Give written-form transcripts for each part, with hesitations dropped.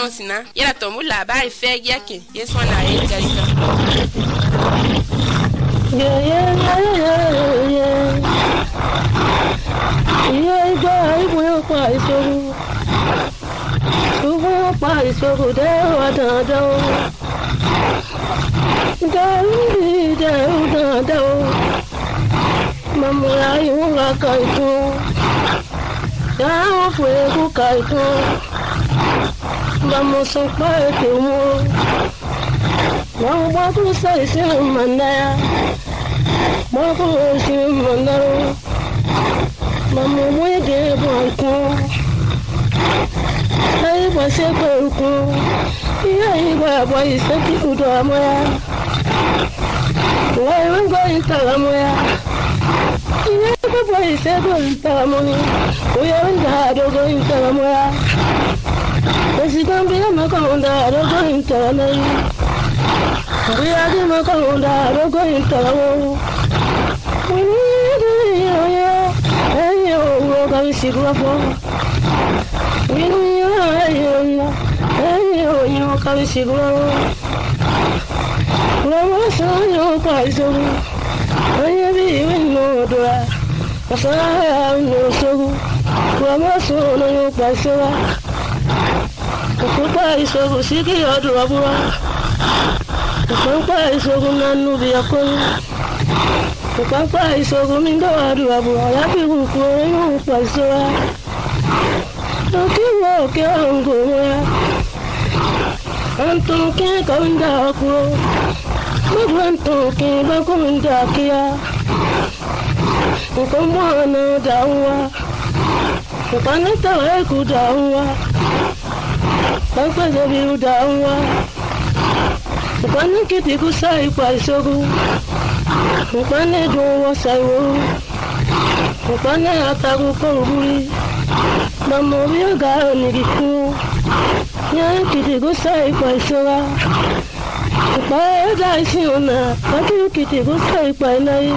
sina yera to mu la ba ife yake yeso na e gaisa yeah ba ibo pa isoru ubo pa isoru de wa da mamura yunga kaitu ya fuego kaitu vamos a parte mo vamos a sair sem mandar vamos a sem mandar vamos moeder banco aí você banco e aí vai isso aqui tudo amanhã vai entrar amanhã boy said one ceremony. We haven't had a going ceremony. As you can be a maconda, a going ceremony. We are the maconda, a going ceremony. We need you, and you walk on Sigurafo. We need you, and you walk on Sigurafo. Lama saw your poison. I have even no door. Masaya no so, Ramaso no Pasua. Kupa is over Siki or Drabura. Kupa is over Nanubia Kolu. Kupa is over Mindo Drabura. Happy who go Pasua. Okay, I'm going. I'm talking, going down. I'm talking, I'm going down. Ukamwana dawa ukaneta weku dawa Papa zabi dawa ukane kiti kusai kwa isogu ukane dowa saiwo ukane atagu koruburi mamobi ga nigiku nya kiti kusai kwa isoga ukane daisiona kati kiti kusai kwa nai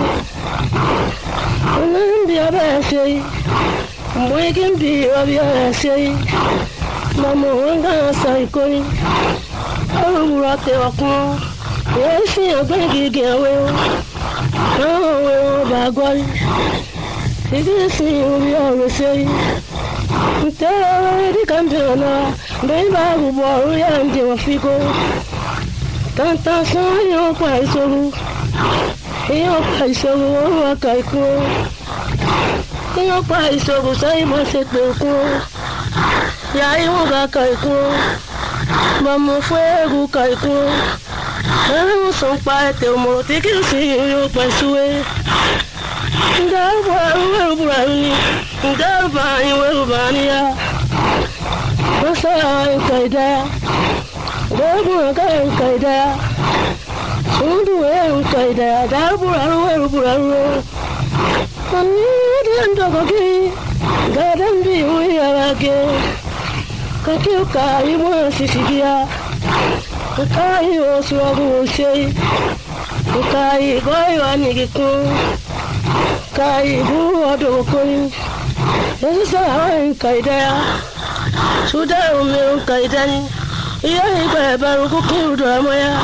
Be a say, waking be a say, Mamma, say, going. Oh, rock the walk. Yes, you're going to get away. Oh, by God. It is you always say. Tell the campaigner, baby, I will worry and do a figure. Tanta son, your price, your price, oh, I Your price of Simon said, Yaiwa Kaiko, Mamma Fuego Kaiko, I was on fire till more taking you pursue. Galva will run, Galva will run ya. Massa Kaida, Galva Kaida, Sundu Kaida, Galva will run. And Dogogi, Garden be we are again. Kakuka, you were Sicilia. Kai was Rabu say. Kai Goy Nigiku. Kai Buado Coin. This is a Kaida. Suda Mil Kaidan. Yai Baruku Dramaya.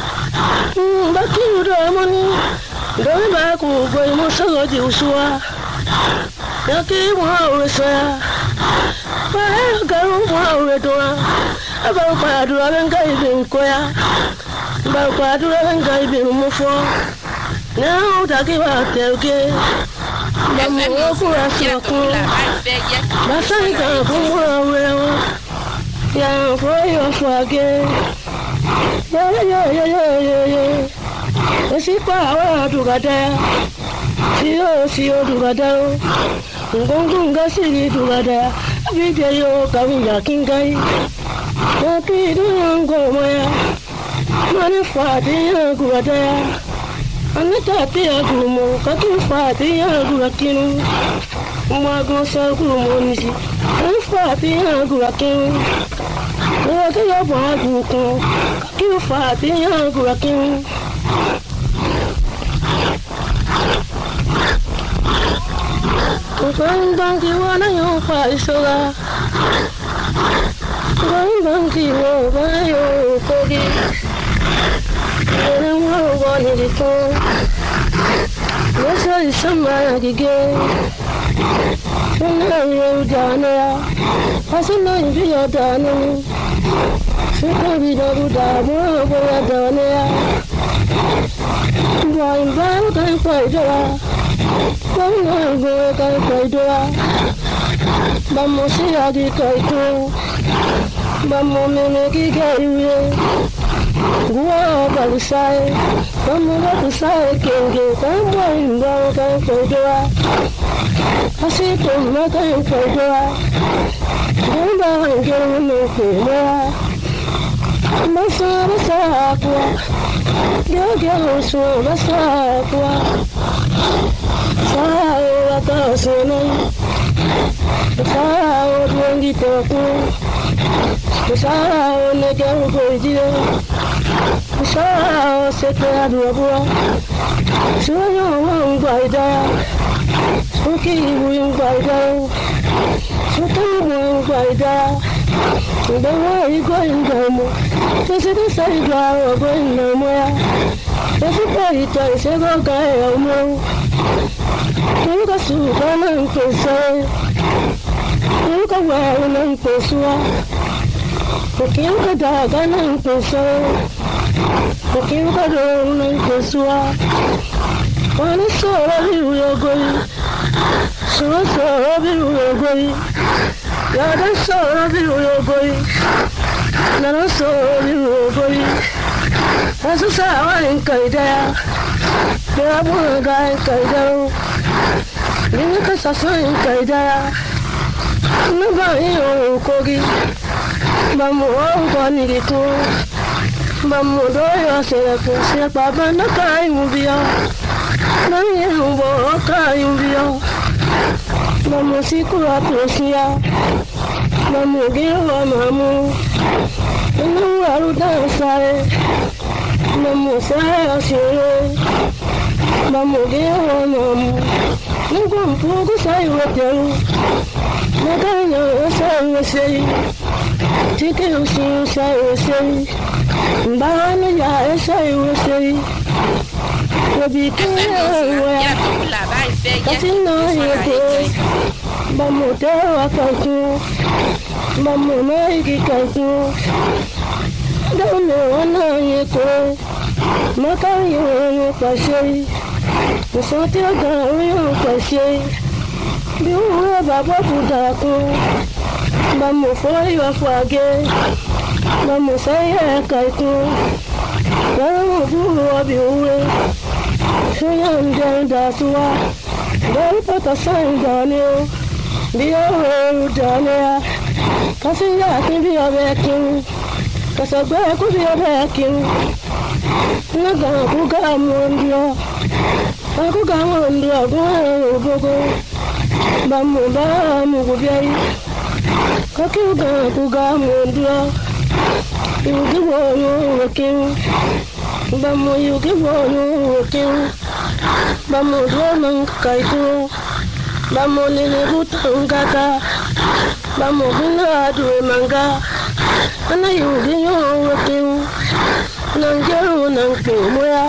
Baku Dramani. Going back, going Musa Usua. Yaki Mawasa. I go Mawadua. About Padua and Gaibin Koya. About Padua and Gaibin Mufo. Now, Takiwa Telke. Masanga Pumura. Young for your forget. Yeah. Si power to Gada, Sio to Gada, Gonga City to Gada, Video Kavina Kingai, Taki Dungo Maya, Manifati Gurada, and the Tatia Gumo, Katu Fati Gurakin, Magosa Gumonisi, and Fati Gurakin, what are your Baguko, Katu Fati Gurakin. Donkey wanna you fight so Going banky over your cookie. And I'm one in the phone. Yes, I somebody again. And now you're down there. I said, no, you're down there. So come be double down over down there. Going back and fight door. Going go and fight door. Vamos a ir a vamos a ir Gua balusai, vamos a tusai kenge, vamos a faidora. Así como can faidora, vamos a ir no faidora. Masa masa aqua, yo so masa aqua. Sao la tasona, sao duangi toku. Sao ne kau koidia, sao se te adua bua, sao yo wang baida, suki wing baida, suki wing baida, the way going down, this is the side flower going nowhere. Everybody tries to go guy or no. You got soup and uncle, you got well and uncle. Porque eu cada não pensou, porque eu cada não pensou. Quando só viu eu goi, só viu eu goi. Cada só viu eu goi, não só viu eu goi. Essa sabe em cadeia, pela boca em cadeia, minha caçação em cadeia, não vai eu cogi. Vamos ao nirito, vamos doio se papa na cai bio, na minha boa cai bio, vamos se curar prosia, vamos guiar mamu, não quero dançar, vamos sair vamos guiar mamu, não compro sai o teu, não ganho sai Take you see, say, Bana ya say, will be clear. Casino, Mamuta, Mamu, make it. Don't know one yet. Maka, you say, the sort of girl, say, you have a bubble. Vamos foi a fague, vamos sair a caitu, vamos voar biue, sonhando da sua, vamos para São Daniel, bio Daniel, casinha que bio bequim, casabe que bio bequim, naga kuga mundio, kuga mundio, gogo, vamos kubiai. Kuga mundia, you give all your king, Bamu, you give all your king, Bamu, Roman Kaitu, Bamu, Lilibutangaka, Bamu, Vinadu, Manga, and you give your king, Nangaru, Nankumua,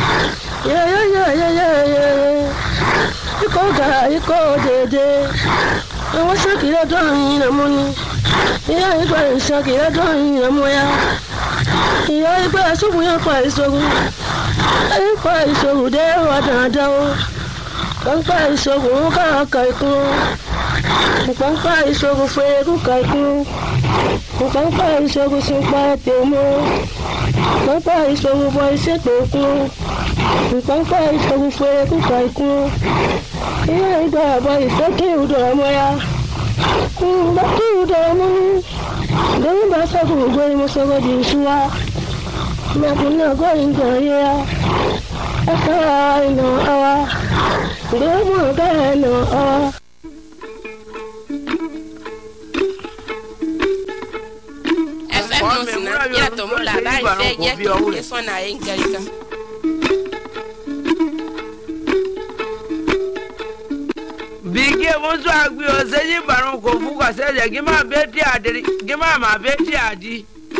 yeah. You go, I was shocking at drawing the money. Yeah, I got shocking at drawing the moya. Yeah, I got so we are quite so good. I quite so there, what I do. I'm quite so good, Kaiku. I'm quite so good for Kaiku. I'm quite so good, so quiet, Timo. I'm quite so good, boy, set Boku. I'm quite so good for Kaiku. Yeah, I got by second Moya. But you don't know. Pass up going most of the Shua. Nothing not going to hear. I know our. Go more than our. Ya tomó la live de ella que suena en Carica. Big ye wonso agbi o se yin barun ko fu ko se je gi ma be ti adiri gi ma be ti adi